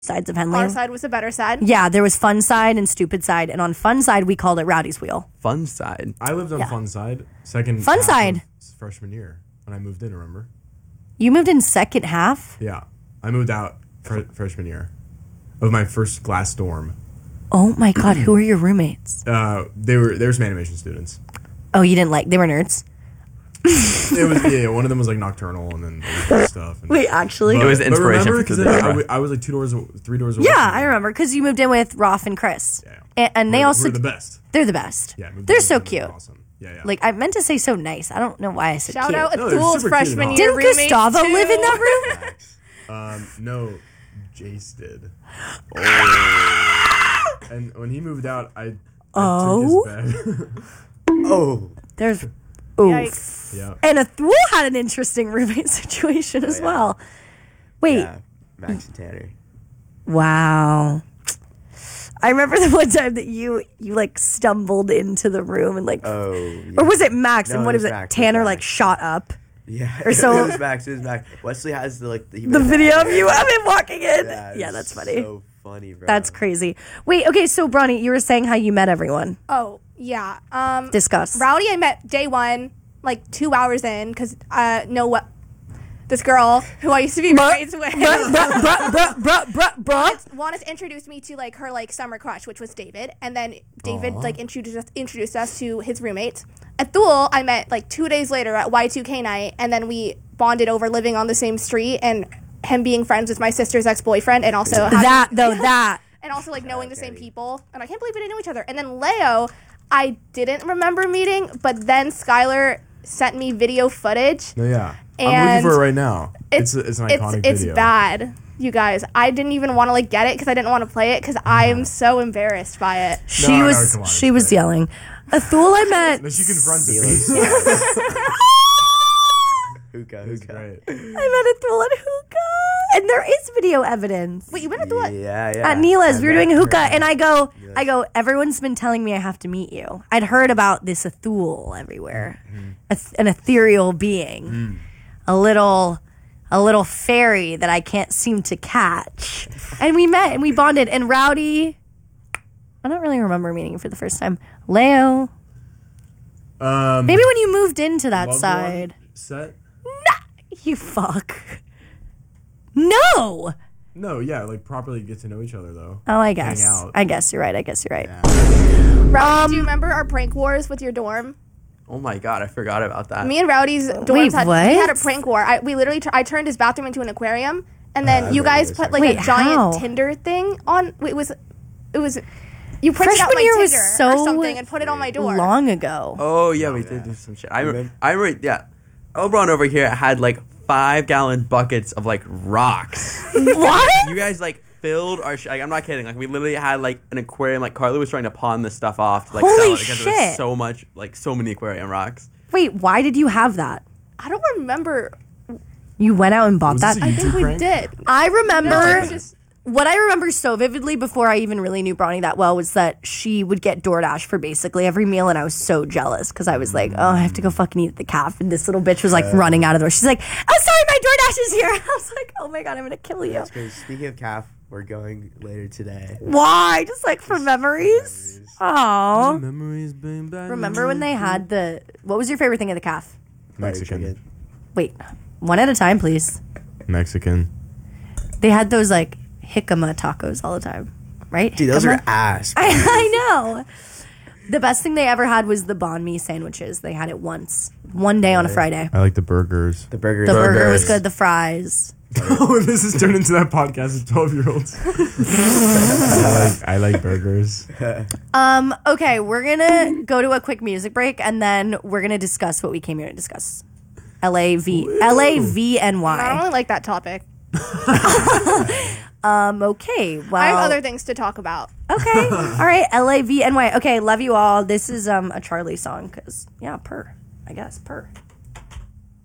sides of Henley. Our side was the better side. Yeah, there was fun side and stupid side, and on fun side we called it Rowdy's Wheel. Fun side. I lived on fun side. Second Fun half side. of freshman year when I moved in. Remember? You moved in second half? Yeah, I moved out freshman year of my first glass dorm. Oh my god, who are your roommates? They were some animation students. Oh, you didn't like? They were nerds. It was one of them was like nocturnal and then other stuff. And, Wait, actually, It was but inspiration remember, for the because I was like 3 doors away. yeah, from I them. remember because you moved in with Rolf and Chris, and they We're also the best. they're the best. Yeah, moved they're in so with them, cute. they're awesome. Yeah. Like I meant to say so nice. I don't know why I said Shout cute. out No, they're Athul's super cute freshman and year Didn't roommates Gustavo too. live in that room? No, Jace did. And when he moved out, I took his bed. Oh. There's Yikes. Yeah. and Athul had an interesting roommate situation as well. Wait, Yeah. Max and Tanner. wow. I remember the one time that you like stumbled into the room and like, Oh. Yeah. or was it Max? No, and what it was was it? Max, it was Tanner Max. like shot up. Yeah. Or so- it was Max. It was Max. Wesley has the The video of you of him walking in. Yeah, Yeah, it that's was funny. So funny, bro. That's crazy. Wait, okay, so Bronny, you were saying how you met everyone. Oh, yeah. Discuss. Rowdy, I met day one, like 2 hours in, because this girl who I used to be roommates with wanted to introduce me to like her like summer crush, which was David, and then David like introduced us to his roommates. Athul, I met like 2 days later at Y2K night, and then we bonded over living on the same street and him being friends with my sister's ex-boyfriend, and also and also like knowing the same people, and I can't believe we didn't know each other. And then Leo, I didn't remember meeting, but then Skylar sent me video footage. No, yeah. I'm And looking for it right now. It's an iconic it's video. bad, you guys. I didn't even want to like get it because I didn't want to play it because I'm so embarrassed by it. She No, was come on, she it's was great. yelling. Athul, I met. Then she confronts Feelings. it. Hookah. It's great. I met Athul at hookah, and there is video evidence. Wait, you went to the what? Yeah. At Neela's, we were doing hookah, and I go, everyone's been telling me I have to meet you. I'd heard about this Athul everywhere, an ethereal being, a little fairy that I can't seem to catch. And we met and we bonded. And Rowdy, I don't really remember meeting him for the first time. Leo, maybe when you moved into that Loved side. One set? You fuck. No. No, yeah, like properly get to know each other though. Oh, I Hang guess. out. I guess you're right. Rowdy, do you remember our prank wars with your dorm? Oh my god, I forgot about that. Me and Rowdy's dorms Wait, had what? we had a prank war. We literally I turned his bathroom into an aquarium, and then you guys put like Wait, a giant how? Tinder thing on. It was you printed out Freshman my year Tinder was or so something and put it on my door. long ago. Oh yeah, we did do some shit. I remember. Yeah, Elbron over here had like 5-gallon buckets of like rocks. What? You guys like filled our. Like, I'm not kidding. Like we literally had like an aquarium. Like Carly was trying to pawn this stuff off to like Holy sell it because there shit. was so much, like so many aquarium rocks. Wait, why did you have that? I don't remember. You went out and bought Was that? this a I think YouTube we prank? did. I remember No, it was just what I remember so vividly before I even really knew Bronny that well was that she would get DoorDash for basically every meal, and I was so jealous because I was like, oh, I have to go fucking eat at the calf, and this little bitch was like running out of the door. She's like, oh, sorry, my DoorDash is here. I was like, oh my god, I'm gonna kill you. That's crazy. Speaking of calf, we're going later today. Why? Just like for memories? Oh. Memories bring back. Remember when they had the? What was your favorite thing at the calf? Mexican. Wait, one at a time, please. Mexican. They had those like jicama tacos all the time, right? Dude, those Jicama? are ass. I know. The best thing they ever had was the banh mi sandwiches. They had it one day on a Friday. I like the burgers. The burgers. The burger Burgers. was good. The fries. Oh, this has turned into that podcast of 12-year-olds. I like burgers. Okay, we're gonna go to a quick music break, and then we're gonna discuss what we came here to discuss. LAVNY. I don't really like that topic. Okay. Well, I have other things to talk about. Okay. All right. LAVNY. Okay. Love you all. This is a Charlie song because, yeah, purr. I guess. Purr.